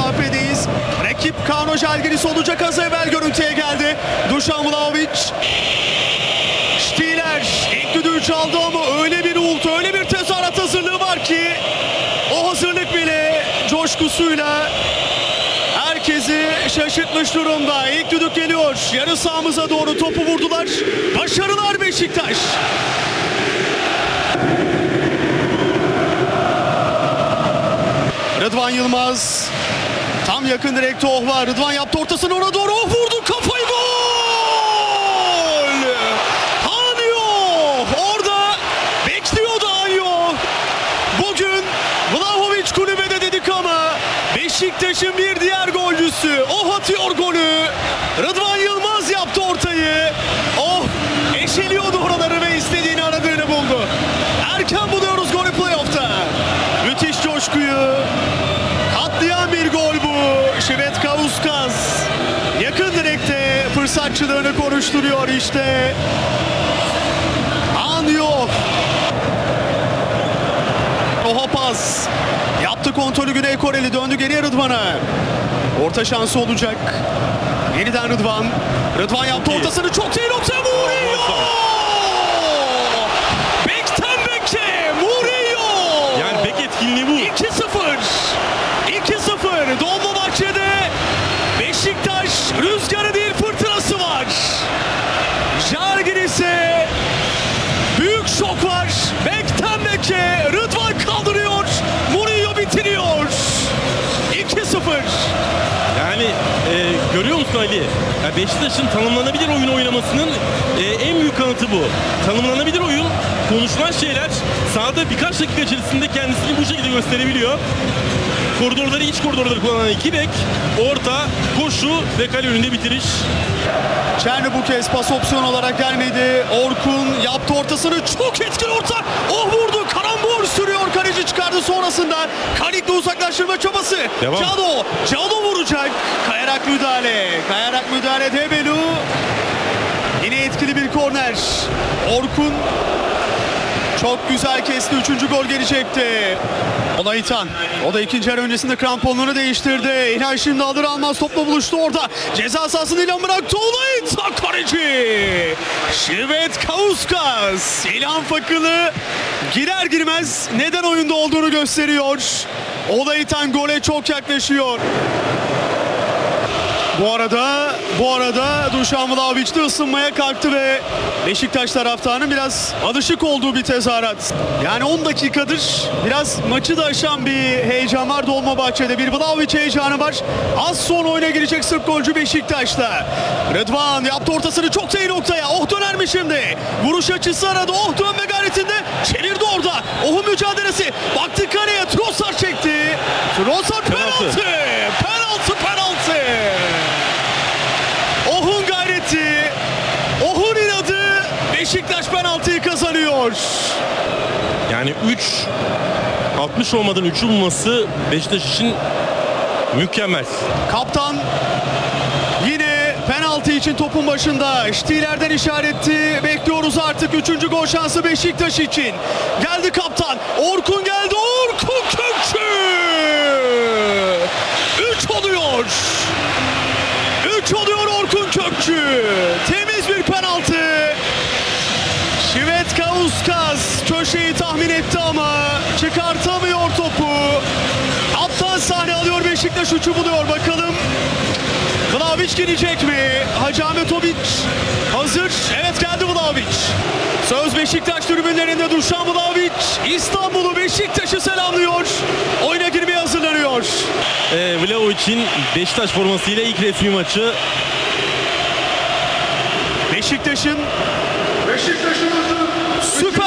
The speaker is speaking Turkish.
mesafedeyiz. Rakip Kano Žalgiris olacak, az evvel görüntüye geldi. Dušan Vlahović. Stiller ilk düdüğü çaldı ama öyle bir uğultu, öyle bir tezahürat hazırlığı var ki o hazırlık bile coşkusuyla herkesi şaşırtmış durumda. İlk düdük geliyor. Yarı sahamıza doğru topu vurdular. Başarılar Beşiktaş. Rıdvan Yılmaz. Tam yakın direkte Oh var. Rıdvan yaptı ortasını, ona doğru Oh vurdu. Kafayı, gol! Anyo! Orada bekliyordu Anyo. Bugün Vlahović kulübede dedik ama Beşiktaş'ın bir diğer golcüsü. Oh atıyor golü. Rıdvan Yılmaz yaptı ortayı. Oh eşeliyordu oraları ve istediğini, aradığını buldu. Erken buluyoruz golü playoff'ta. Müthiş coşkuyu katlayan bir gol bu. Švedkauskas yakın direkte fırsatçılığını konuşturuyor işte. Anyo. Oha pas. Yaptı kontrolü Güney Koreli, döndü geriye Rıdvan'a. Orta şansı olacak. Yeniden Rıdvan. Rıdvan yaptı ortasını, çok iyi nokta. Murillo! Bekten beke Murillo! Yani bek etkinliği bu. 2-0. 2-0. Dolmabahçe'de Beşiktaş rüzgarı değil fırtınası var. Žalgiris'e büyük şok var. Bekten beke Rıdvan kaldırıyor. Murillo bitiriyor. 2-0. Yani görüyor musun Ali? Ya Beşiktaş'ın tanımlanabilir oyun oynamasının en büyük kanıtı bu. Tanımlanabilir oyun, konuşulan şeyler sahada birkaç dakika içerisinde kendisini bu şekilde gösterebiliyor. Koridorları, iç koridorları kullanan iki bek, orta, koşu ve kale önünde bitiriş. Çerni bu kez pas opsiyonu olarak gelmedi. Orkun yaptı ortasını, çok etkili orta. Oh vurdu, karambol sürüyor, kaleci çıkardı sonrasında. Kalik'le uzaklaştırma çabası. Devam. Cano vuracak. Kayarak müdahale Debelu. Yine etkili bir korner. Orkun çok güzel kesti. 3. gol gelecekti. Olayitan. O da ikinci yarı öncesinde kramponlarını değiştirdi. İlhan şimdi alır almaz topla buluştu orada. Ceza sahasını ilan bıraktı. Olayitan kaleci. Švedkauskas. İlhan Fakılı girer girmez neden oyunda olduğunu gösteriyor. Olayitan gole çok yaklaşıyor. Bu arada Dušan Vlahović de ısınmaya kalktı ve Beşiktaş taraftarının biraz alışık olduğu bir tezahürat. Yani 10 dakikadır biraz maçı da aşan bir heyecan var Dolmabahçe'de. Bir Vlahović heyecanı var. Az sonra oyuna girecek Sırp golcü Beşiktaş'ta. Rıdvan yaptı ortasını, çok iyi noktaya. Oh döner mi şimdi? Vuruş açısı aradı. Oh dönme gayretinde. Çevirdi orada. Oh'un mücadelesi. Baktı kaleye. Trossard çekti. Trossard penaltı. Penaltı. Oh'un gayreti, Oh'un inadı, Beşiktaş penaltıyı kazanıyor. Yani 60 olmadan 3'ü bulması Beşiktaş için mükemmel. Kaptan yine penaltı için topun başında. Stiller'den işaretti. Bekliyoruz artık 3. gol şansı Beşiktaş için. Geldi kaptan. Orkun geldi. Orkun Kökçü. 3 oluyor. 3 oluyor Orkun Kökçü. Temiz bir penaltı. Švedkauskas köşeyi tahmin etti ama çıkartamıyor topu. Alttan sahne alıyor Beşiktaş, 3'ü buluyor. Bakalım Vlahović gelecek mi? Hacı Ahmetović hazır. Evet, geldi Vlahović. Söz Beşiktaş tribünlerinde. Dušan Vlahović İstanbul'u, Beşiktaş'ı selamlıyor. Oyuna girmeye hazırlanıyor. Vlahović'in Beşiktaş formasıyla ilk resmi maçı. Beşiktaş'ın süper